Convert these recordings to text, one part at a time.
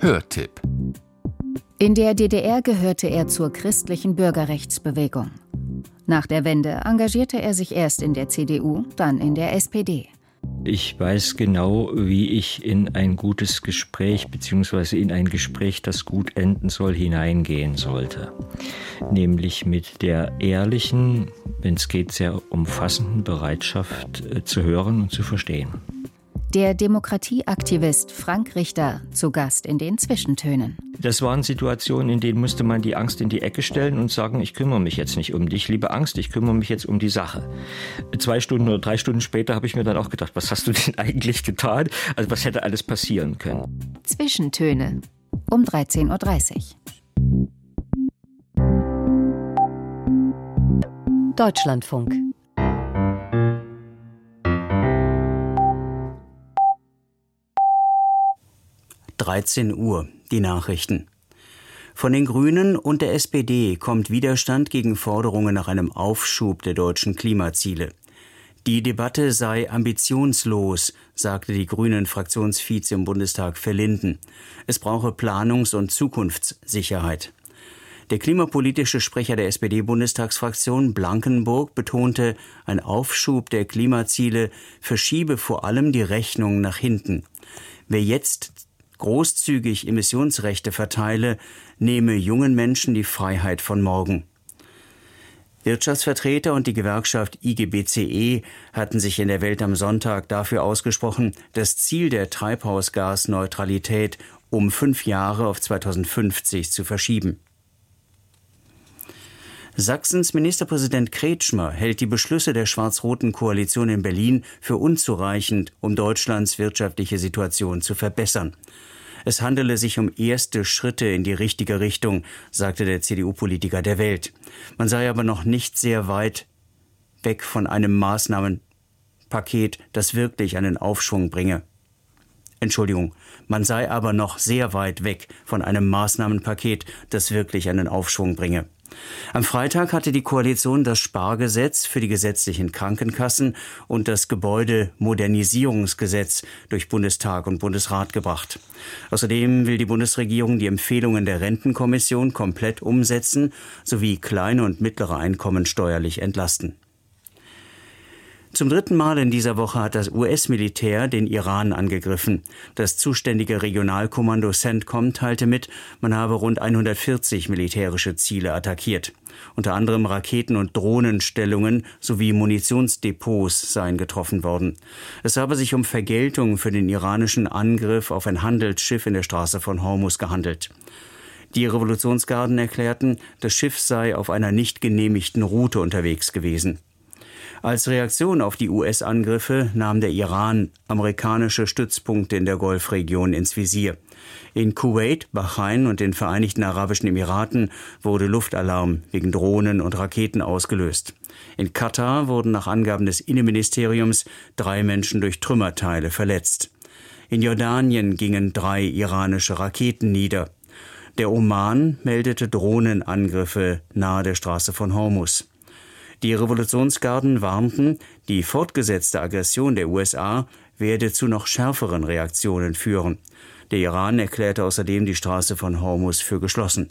Hörtipp. In der DDR gehörte er zur christlichen Bürgerrechtsbewegung. Nach der Wende engagierte er sich erst in der CDU, dann in der SPD. Ich weiß genau, wie ich in ein gutes Gespräch bzw. in ein Gespräch, das gut enden soll, hineingehen sollte. Nämlich mit der ehrlichen, wenn es geht, sehr umfassenden Bereitschaft zu hören und zu verstehen. Der Demokratieaktivist Frank Richter zu Gast in den Zwischentönen. Das waren Situationen, in denen musste man die Angst in die Ecke stellen und sagen, ich kümmere mich jetzt nicht um dich, liebe Angst, ich kümmere mich jetzt um die Sache. 2 Stunden oder 3 Stunden später habe ich mir dann auch gedacht, was hast du denn eigentlich getan? Also was hätte alles passieren können? Zwischentöne um 13.30 Uhr. Deutschlandfunk. Uhr, die Nachrichten. Von den Grünen und der SPD kommt Widerstand gegen Forderungen nach einem Aufschub der deutschen Klimaziele. Die Debatte sei ambitionslos, sagte die Grünen-Fraktionsvize im Bundestag Verlinden. Es brauche Planungs- und Zukunftssicherheit. Der klimapolitische Sprecher der SPD-Bundestagsfraktion Blankenburg betonte, ein Aufschub der Klimaziele verschiebe vor allem die Rechnung nach hinten. Wer jetzt großzügig Emissionsrechte verteile, nehme jungen Menschen die Freiheit von morgen. Wirtschaftsvertreter und die Gewerkschaft IGBCE hatten sich in der Welt am Sonntag dafür ausgesprochen, das Ziel der Treibhausgasneutralität um 5 Jahre auf 2050 zu verschieben. Sachsens Ministerpräsident Kretschmer hält die Beschlüsse der schwarz-roten Koalition in Berlin für unzureichend, um Deutschlands wirtschaftliche Situation zu verbessern. Es handele sich um erste Schritte in die richtige Richtung, sagte der CDU-Politiker der Welt. Man sei aber noch nicht sehr weit weg von einem Maßnahmenpaket, das wirklich einen Aufschwung bringe. Man sei aber noch sehr weit weg von einem Maßnahmenpaket, das wirklich einen Aufschwung bringe. Am Freitag hatte die Koalition das Spargesetz für die gesetzlichen Krankenkassen und das Gebäudemodernisierungsgesetz durch Bundestag und Bundesrat gebracht. Außerdem will die Bundesregierung die Empfehlungen der Rentenkommission komplett umsetzen sowie kleine und mittlere Einkommen steuerlich entlasten. Zum 3. Mal in dieser Woche hat das US-Militär den Iran angegriffen. Das zuständige Regionalkommando CENTCOM teilte mit, man habe rund 140 militärische Ziele attackiert. Unter anderem Raketen- und Drohnenstellungen sowie Munitionsdepots seien getroffen worden. Es habe sich um Vergeltung für den iranischen Angriff auf ein Handelsschiff in der Straße von Hormuz gehandelt. Die Revolutionsgarden erklärten, das Schiff sei auf einer nicht genehmigten Route unterwegs gewesen. Als Reaktion auf die US-Angriffe nahm der Iran amerikanische Stützpunkte in der Golfregion ins Visier. In Kuwait, Bahrain und den Vereinigten Arabischen Emiraten wurde Luftalarm wegen Drohnen und Raketen ausgelöst. In Katar wurden nach Angaben des Innenministeriums 3 Menschen durch Trümmerteile verletzt. In Jordanien gingen 3 iranische Raketen nieder. Der Oman meldete Drohnenangriffe nahe der Straße von Hormuz. Die Revolutionsgarden warnten, die fortgesetzte Aggression der USA werde zu noch schärferen Reaktionen führen. Der Iran erklärte außerdem die Straße von Hormuz für geschlossen.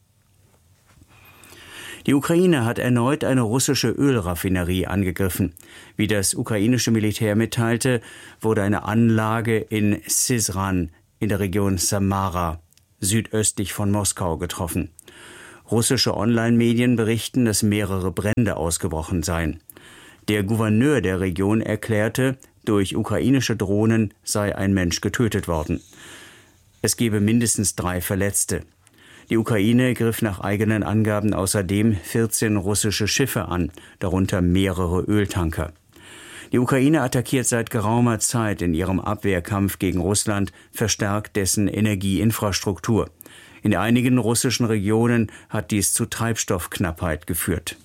Die Ukraine hat erneut eine russische Ölraffinerie angegriffen. Wie das ukrainische Militär mitteilte, wurde eine Anlage in Syzran in der Region Samara, südöstlich von Moskau, getroffen. Russische Online-Medien berichten, dass mehrere Brände ausgebrochen seien. Der Gouverneur der Region erklärte, durch ukrainische Drohnen sei ein Mensch getötet worden. Es gebe mindestens 3 Verletzte. Die Ukraine griff nach eigenen Angaben außerdem 14 russische Schiffe an, darunter mehrere Öltanker. Die Ukraine attackiert seit geraumer Zeit in ihrem Abwehrkampf gegen Russland verstärkt dessen Energieinfrastruktur. In einigen russischen Regionen hat dies zu Treibstoffknappheit geführt.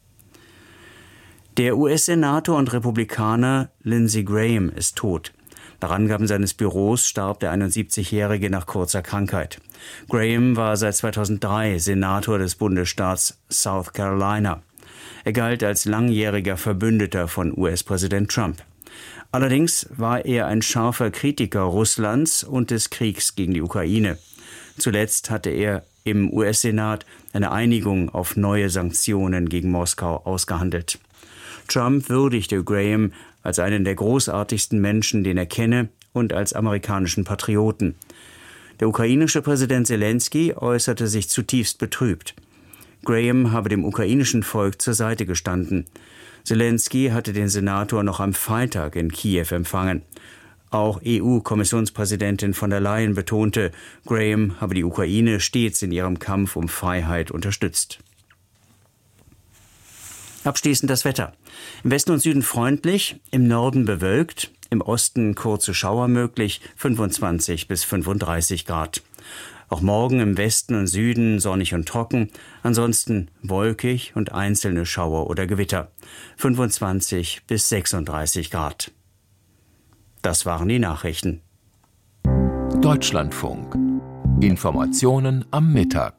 Der US-Senator und Republikaner Lindsey Graham ist tot. Nach Angaben seines Büros starb der 71-Jährige nach kurzer Krankheit. Graham war seit 2003 Senator des Bundesstaats South Carolina. Er galt als langjähriger Verbündeter von US-Präsident Trump. Allerdings war er ein scharfer Kritiker Russlands und des Kriegs gegen die Ukraine. Zuletzt hatte er im US-Senat eine Einigung auf neue Sanktionen gegen Moskau ausgehandelt. Trump würdigte Graham als einen der großartigsten Menschen, den er kenne, und als amerikanischen Patrioten. Der ukrainische Präsident Selenskyj äußerte sich zutiefst betrübt. Graham habe dem ukrainischen Volk zur Seite gestanden. Selenskyj hatte den Senator noch am Freitag in Kiew empfangen. Auch EU-Kommissionspräsidentin von der Leyen betonte, Graham habe die Ukraine stets in ihrem Kampf um Freiheit unterstützt. Abschließend das Wetter. Im Westen und Süden freundlich, im Norden bewölkt, im Osten kurze Schauer möglich, 25 bis 35 Grad. Auch morgen im Westen und Süden sonnig und trocken, ansonsten wolkig und einzelne Schauer oder Gewitter, 25 bis 36 Grad. Das waren die Nachrichten. Deutschlandfunk. Informationen am Mittag.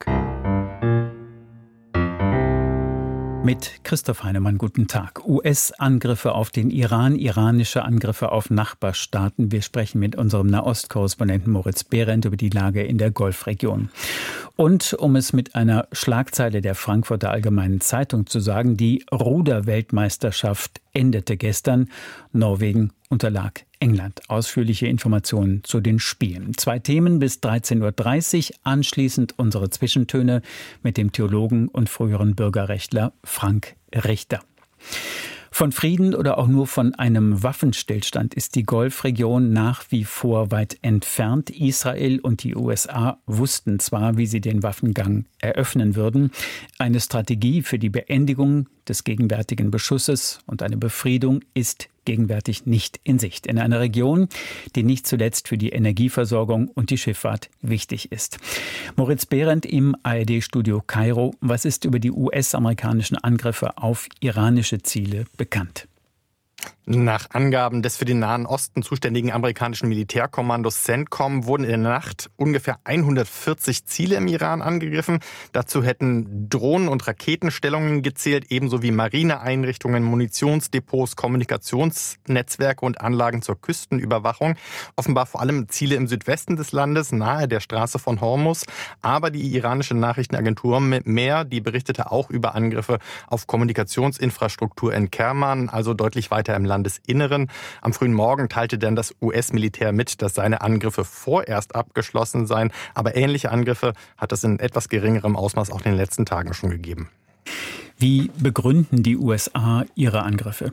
Mit Christoph Heinemann, guten Tag. US-Angriffe auf den Iran, iranische Angriffe auf Nachbarstaaten. Wir sprechen mit unserem Nahost-Korrespondenten Moritz Behrendt über die Lage in der Golfregion. Und um es mit einer Schlagzeile der Frankfurter Allgemeinen Zeitung zu sagen, die Ruder-Weltmeisterschaft endete gestern. Norwegen unterlag England. Ausführliche Informationen zu den Spielen. 2 Themen bis 13.30 Uhr. Anschließend unsere Zwischentöne mit dem Theologen und früheren Bürgerrechtler Frank Richter. Von Frieden oder auch nur von einem Waffenstillstand ist die Golfregion nach wie vor weit entfernt. Israel und die USA wussten zwar, wie sie den Waffengang eröffnen würden. Eine Strategie für die Beendigung des gegenwärtigen Beschusses und eine Befriedung ist gegenwärtig nicht in Sicht. In einer Region, die nicht zuletzt für die Energieversorgung und die Schifffahrt wichtig ist. Moritz Behrendt im ARD-Studio Kairo. Was ist über die US-amerikanischen Angriffe auf iranische Ziele bekannt? Nach Angaben des für den Nahen Osten zuständigen amerikanischen Militärkommandos CENTCOM wurden in der Nacht ungefähr 140 Ziele im Iran angegriffen. Dazu hätten Drohnen- und Raketenstellungen gezählt, ebenso wie Marineeinrichtungen, Munitionsdepots, Kommunikationsnetzwerke und Anlagen zur Küstenüberwachung. Offenbar vor allem Ziele im Südwesten des Landes, nahe der Straße von Hormuz. Aber die iranische Nachrichtenagentur Mehr, die berichtete auch über Angriffe auf Kommunikationsinfrastruktur in Kerman, also deutlich weiter im Landesinneren. Am frühen Morgen teilte dann das US-Militär mit, dass seine Angriffe vorerst abgeschlossen seien. Aber ähnliche Angriffe hat es in etwas geringerem Ausmaß auch in den letzten Tagen schon gegeben. Wie begründen die USA ihre Angriffe?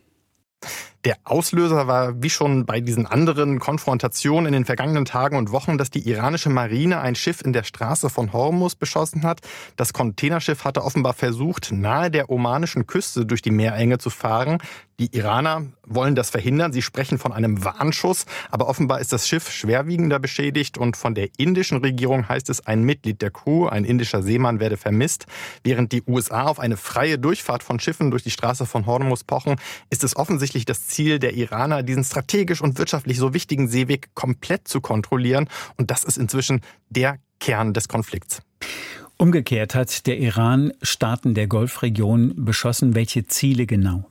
Der Auslöser war, wie schon bei diesen anderen Konfrontationen in den vergangenen Tagen und Wochen, dass die iranische Marine ein Schiff in der Straße von Hormuz beschossen hat. Das Containerschiff hatte offenbar versucht, nahe der omanischen Küste durch die Meerenge zu fahren. Die Iraner wollen das verhindern. Sie sprechen von einem Warnschuss. Aber offenbar ist das Schiff schwerwiegender beschädigt. Und von der indischen Regierung heißt es, ein Mitglied der Crew, ein indischer Seemann, werde vermisst. Während die USA auf eine freie Durchfahrt von Schiffen durch die Straße von Hormuz pochen, ist es offensichtlich das Ziel der Iraner, diesen strategisch und wirtschaftlich so wichtigen Seeweg komplett zu kontrollieren. Und das ist inzwischen der Kern des Konflikts. Umgekehrt hat der Iran Staaten der Golfregion beschossen. Welche Ziele genau?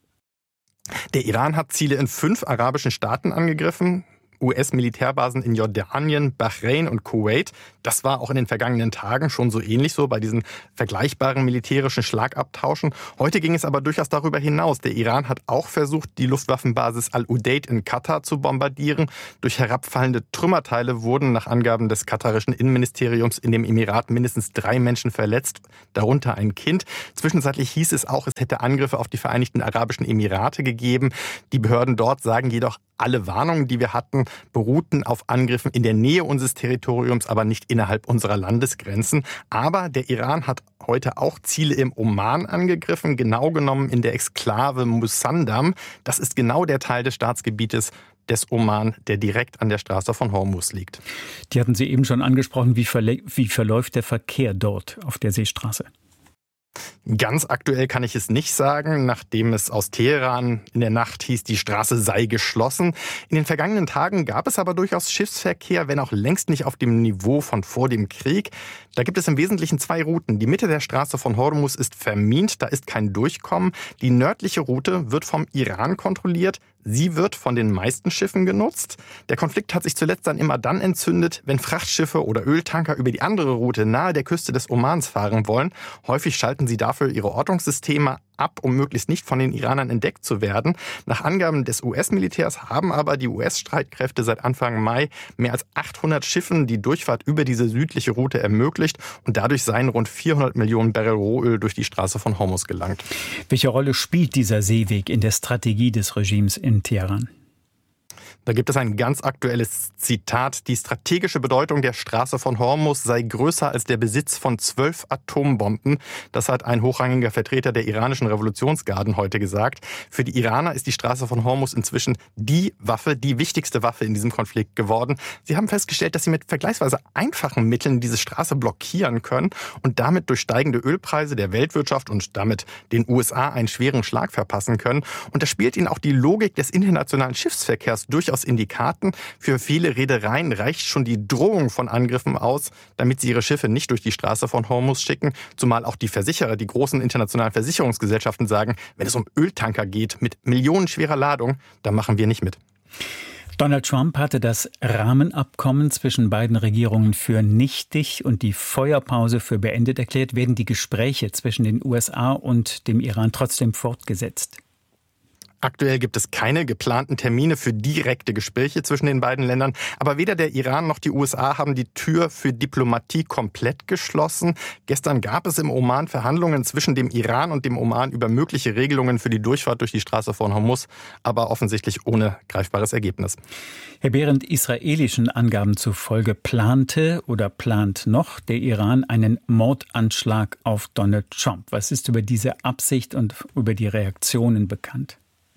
Der Iran hat Ziele in 5 arabischen Staaten angegriffen. US-Militärbasen in Jordanien, Bahrain und Kuwait. Das war auch in den vergangenen Tagen schon so ähnlich so bei diesen vergleichbaren militärischen Schlagabtauschen. Heute ging es aber durchaus darüber hinaus. Der Iran hat auch versucht, die Luftwaffenbasis Al-Udeid in Katar zu bombardieren. Durch herabfallende Trümmerteile wurden nach Angaben des katarischen Innenministeriums in dem Emirat mindestens 3 Menschen verletzt, darunter ein Kind. Zwischenzeitlich hieß es auch, es hätte Angriffe auf die Vereinigten Arabischen Emirate gegeben. Die Behörden dort sagen jedoch, alle Warnungen, die wir hatten, beruhten auf Angriffen in der Nähe unseres Territoriums, aber nicht innerhalb unserer Landesgrenzen. Aber der Iran hat heute auch Ziele im Oman angegriffen, genau genommen in der Exklave Musandam. Das ist genau der Teil des Staatsgebietes des Oman, der direkt an der Straße von Hormuz liegt. Die hatten Sie eben schon angesprochen. Wie verläuft der Verkehr dort auf der Seestraße? Ganz aktuell kann ich es nicht sagen, nachdem es aus Teheran in der Nacht hieß, die Straße sei geschlossen. In den vergangenen Tagen gab es aber durchaus Schiffsverkehr, wenn auch längst nicht auf dem Niveau von vor dem Krieg. Da gibt es im Wesentlichen 2 Routen. Die Mitte der Straße von Hormuz ist vermint, da ist kein Durchkommen. Die nördliche Route wird vom Iran kontrolliert. Sie wird von den meisten Schiffen genutzt. Der Konflikt hat sich zuletzt dann immer dann entzündet, wenn Frachtschiffe oder Öltanker über die andere Route nahe der Küste des Omans fahren wollen. Häufig schalten sie dafür ihre Ortungssysteme ab, um möglichst nicht von den Iranern entdeckt zu werden. Nach Angaben des US-Militärs haben aber die US-Streitkräfte seit Anfang Mai mehr als 800 Schiffen die Durchfahrt über diese südliche Route ermöglicht und dadurch seien rund 400 Millionen Barrel Rohöl durch die Straße von Hormuz gelangt. Welche Rolle spielt dieser Seeweg in der Strategie des Regimes in Teheran? Da gibt es ein ganz aktuelles Zitat. Die strategische Bedeutung der Straße von Hormuz sei größer als der Besitz von 12 Atombomben. Das hat ein hochrangiger Vertreter der iranischen Revolutionsgarden heute gesagt. Für die Iraner ist die Straße von Hormuz inzwischen die Waffe, die wichtigste Waffe in diesem Konflikt geworden. Sie haben festgestellt, dass sie mit vergleichsweise einfachen Mitteln diese Straße blockieren können und damit durch steigende Ölpreise der Weltwirtschaft und damit den USA einen schweren Schlag verpassen können. Und da spielt ihnen auch die Logik des internationalen Schiffsverkehrs durchaus in die Karten. Für viele Reedereien reicht schon die Drohung von Angriffen aus, damit sie ihre Schiffe nicht durch die Straße von Hormuz schicken. Zumal auch die Versicherer, die großen internationalen Versicherungsgesellschaften sagen, wenn es um Öltanker geht mit millionenschwerer Ladung, dann machen wir nicht mit. Donald Trump hatte das Rahmenabkommen zwischen beiden Regierungen für nichtig und die Feuerpause für beendet erklärt. Werden die Gespräche zwischen den USA und dem Iran trotzdem fortgesetzt? Aktuell gibt es keine geplanten Termine für direkte Gespräche zwischen den beiden Ländern. Aber weder der Iran noch die USA haben die Tür für Diplomatie komplett geschlossen. Gestern gab es im Oman Verhandlungen zwischen dem Iran und dem Oman über mögliche Regelungen für die Durchfahrt durch die Straße von Hormuz, aber offensichtlich ohne greifbares Ergebnis. Herr Behrendt, israelischen Angaben zufolge plante oder plant noch der Iran einen Mordanschlag auf Donald Trump. Was ist über diese Absicht und über die Reaktionen bekannt?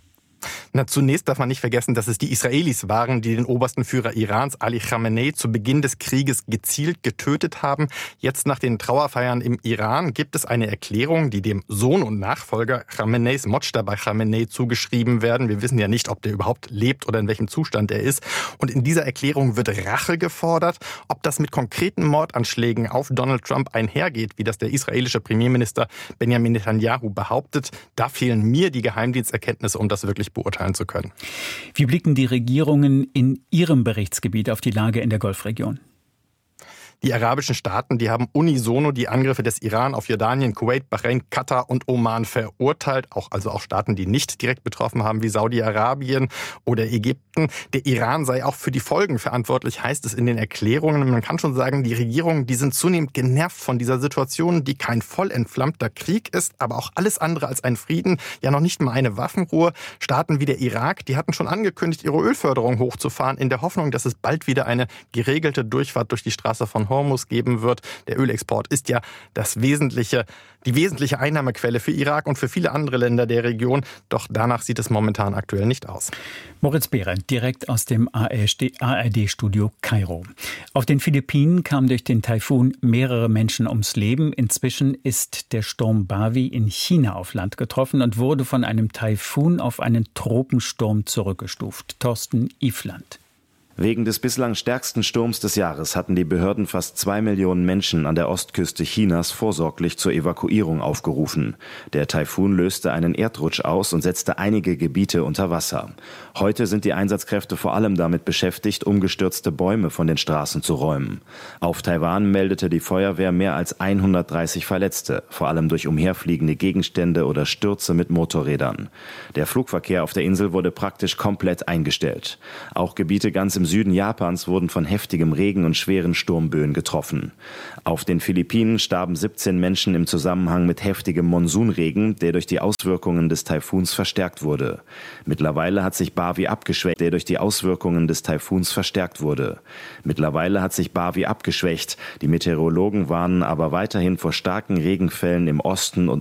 Zunächst darf man nicht vergessen, dass es die Israelis waren, die den obersten Führer Irans, Ali Khamenei, zu Beginn des Krieges gezielt getötet haben. Jetzt nach den Trauerfeiern im Iran gibt es eine Erklärung, die dem Sohn und Nachfolger Khameneis, Mojtaba Khamenei, zugeschrieben werden. Wir wissen ja nicht, ob der überhaupt lebt oder in welchem Zustand er ist. Und in dieser Erklärung wird Rache gefordert. Ob das mit konkreten Mordanschlägen auf Donald Trump einhergeht, wie das der israelische Premierminister Benjamin Netanyahu behauptet, da fehlen mir die Geheimdiensterkenntnisse, um das wirklich beurteilen zu können. Wie blicken die Regierungen in ihrem Berichtsgebiet auf die Lage in der Golfregion? Die arabischen Staaten, die haben unisono die Angriffe des Iran auf Jordanien, Kuwait, Bahrain, Katar und Oman verurteilt. Also auch Staaten, die nicht direkt betroffen haben, wie Saudi-Arabien oder Ägypten. Der Iran sei auch für die Folgen verantwortlich, heißt es in den Erklärungen. Man kann schon sagen, die Regierungen, die sind zunehmend genervt von dieser Situation, die kein voll entflammter Krieg ist, aber auch alles andere als ein Frieden, ja noch nicht mal eine Waffenruhe. Staaten wie der Irak, die hatten schon angekündigt, ihre Ölförderung hochzufahren, in der Hoffnung, dass es bald wieder eine geregelte Durchfahrt durch die Straße von Hormuz geben wird. Der Ölexport ist ja die wesentliche Einnahmequelle für Irak und für viele andere Länder der Region. Doch danach sieht es momentan aktuell nicht aus. Moritz Behrendt, direkt aus dem ARD-Studio Kairo. Auf den Philippinen kamen durch den Taifun mehrere Menschen ums Leben. Inzwischen ist der Sturm Bavi in China auf Land getroffen und wurde von einem Taifun auf einen Tropensturm zurückgestuft. Thorsten Ifland. Wegen des bislang stärksten Sturms des Jahres hatten die Behörden fast 2 Millionen Menschen an der Ostküste Chinas vorsorglich zur Evakuierung aufgerufen. Der Taifun löste einen Erdrutsch aus und setzte einige Gebiete unter Wasser. Heute sind die Einsatzkräfte vor allem damit beschäftigt, umgestürzte Bäume von den Straßen zu räumen. Auf Taiwan meldete die Feuerwehr mehr als 130 Verletzte, vor allem durch umherfliegende Gegenstände oder Stürze mit Motorrädern. Der Flugverkehr auf der Insel wurde praktisch komplett eingestellt. Auch Gebiete ganz im Süden Japans wurden von heftigem Regen und schweren Sturmböen getroffen. Auf den Philippinen starben 17 Menschen im Zusammenhang mit heftigem Monsunregen, der durch die Auswirkungen des Taifuns verstärkt wurde. Mittlerweile hat sich Bavi abgeschwächt. Die Meteorologen warnen aber weiterhin vor starken Regenfällen im Osten und